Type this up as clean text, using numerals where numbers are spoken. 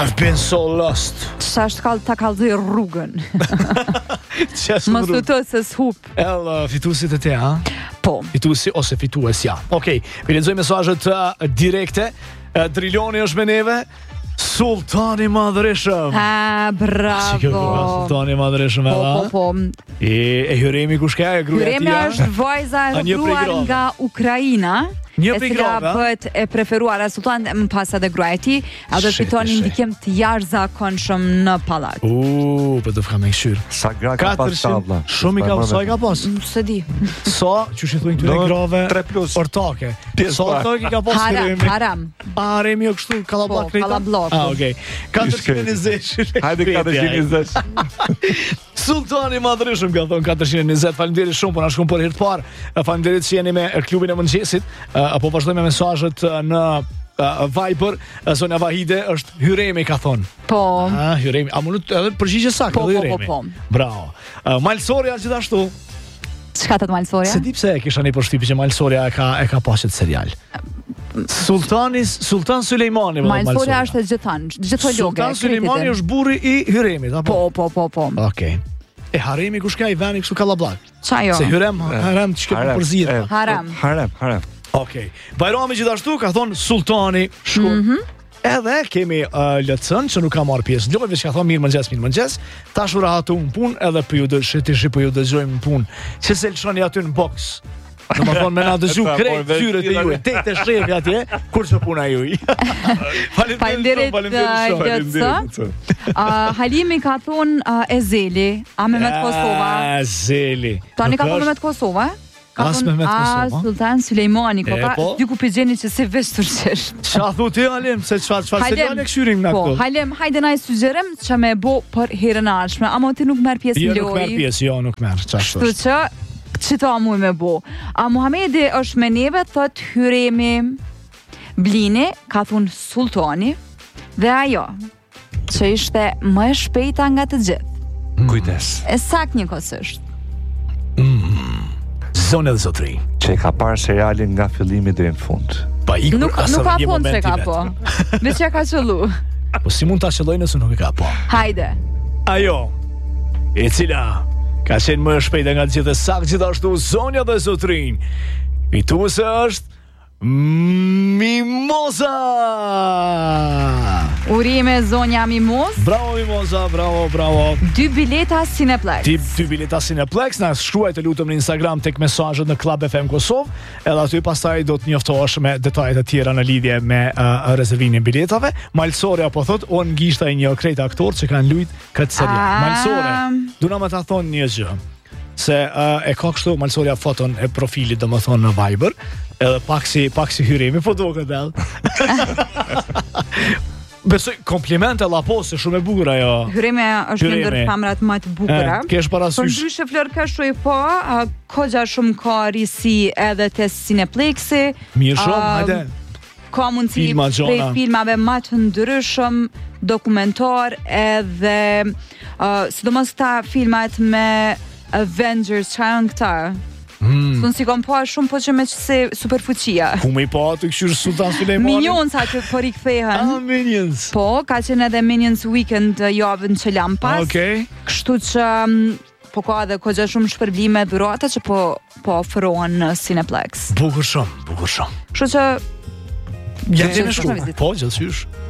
I've been so lost. Sa është ta kallzoj rrugën. Mos luto se s'hup. Fituesit e te, ha? Po. Fituesi ose fituesja. Okej, vi lexoj mesazhet direkte. Driloni është me neve. Sultani Madhreshëm. Bravo. Sultani Madhreshëm. Po. E Hyremi kush ka e gruaja tia? Hyremi është vajza e rrugruar nga Ukraina. Një prej grave. grave. Bëhet e preferuar e sultan më pas edhe gruaja e tij, ajo fiton një ndikim të jashtëzakonshëm në pallat. Po do fam me këshyr. Sa gra ka pas tabla? Shumë i ka, sa i ka pas? Se di. Sa, që shi thonë këtyre grave 3+. ortake. Sa ortake ka pas Hyremi? Haram. Haremi jo kështu kallabllak krejta. Kallabllak. Okej. 420. Hajde 420. Sultani Madhreshëm ka thonë 420. Faleminderit shumë, po na shkon për herë të parë. Faleminderit që jeni me klubin e mëngjesit. Apo vazhdojmë me mesazhet në Viber. Sonja Vahide është Hyremi ka thonë. Po. Hyremi. A mund edhe përgjigje saktë edhe Hyremi. Po. Bravo. Malsoria gjithashtu. Çka të Malsoria? Se di pse e kisha një përshtypje që Malsoria e ka pasur serial. Sultan Sulejmani. Malsoria është gjithan, gjithë logë. Sultan Sulejmani është burri i Hyremit, apo? Po. Okej. E Haremi kush ka i vani kështu kallabllak? Ça jo? Se Harem çka përzidh. Harem. Okej. Bajrami gjithashtu ka thon Sultani shkon. Edhe kemi Lëcën që nuk ka marrë pjesë. Lojve që ka thonë mirë mëngjes. Tash u rahatu në punë edhe për ju dëgjojmë në punë. Që se lëshoni aty në boks. Në më thonë me na dëgju krejt tyret e ju. Tek të shrefi atje, kur që puna juj. Faleminderit Lëcë. Halimi ka thonë Ezeli, a me të Kosova. Ezeli. Tani ka thonë me të Kosova, As me Kosova. Sultan Sulejmani, ko ka dy ku pigjeni që si vestur qesh. Qa thu ti Halim, se çfarë seriale këshyrim na këtu? Po, Halim, hajde na i sugjerem që me bo për herën e ardhshme, ama ti nuk merr pjesë në lojë. Jo, nuk merr, çfarë? Kështu që çito amu me bo. A Muhamedi është me neve, thot Hyremi. Blini ka thun Sultani dhe ajo që ishte më e shpejta nga të gjithë. Kujdes. E sakt një kosisht. Zonë dhe zotri. Që ka parë serialin nga fillimi deri në fund. Nuk ka thonë se ka po. Veç që ka qëllu. Po si mund ta qëlloj nëse nuk e ka po? Hajde. Ajo, e cila ka qenë më e shpejta nga të gjithë e sakt gjithashtu zonja dhe zotrin. Fituese është Mimoza! Urime zonja Mimoz. Bravo Mimoza, bravo. 2 bileta Cineplex. 2 bileta Cineplex, na shkruaj të lutem në Instagram tek mesazhet në Club FM Kosovë, edhe aty pastaj do të njoftohesh me detajet e tjera në lidhje me rezervimin e biletave. Malsoria po thot, unë ngjishta një krejt aktor që kanë luajt këtë serial. Malsoria, duna më ta thonë një gjë. Se e ka kështu Malsoria foton e profilit domethënë në Viber, edhe pak si Hyremi, po duket edhe. Besoj komplimente lapo se shumë e bukur ajo. Hyremi është një ndër femrat më të bukura. Kesh parasysh. Po ndryshe Flor ka shoj po, koxha shumë ka risi edhe te Cineplexi. Mirë shumë, hajde. Ka mundësi prej filmave më të ndryshëm, dokumentar edhe sidomos ta filmat me Avengers, që janë këta. Sënë si kom pa shumë po që me qëse superfuqia. Ku me i pa të këshyrë Sultan Sulejmani? Minions që po rikthehen. Minions. Po, ka qenë edhe Minions Weekend javën që lam pas. Kështu që po ka edhe kogja shumë shpërblime dhurata që po ofrohen në Cineplex. Bukur shumë. Kështu që ja, po, gjithësysh.